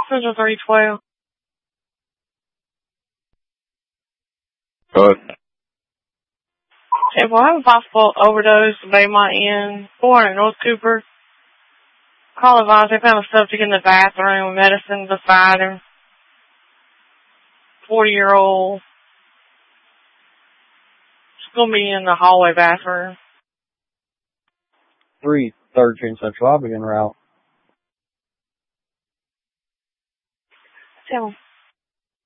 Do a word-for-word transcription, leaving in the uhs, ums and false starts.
Central three twelve. Good. If I have a possible overdose, Baymont Inn, four hundred North Cooper. Call advised they found a subject in the bathroom with medicine beside him. forty-year-old. It's going to be in the hallway bathroom. three, third June Central. I'll begin route. Tell him.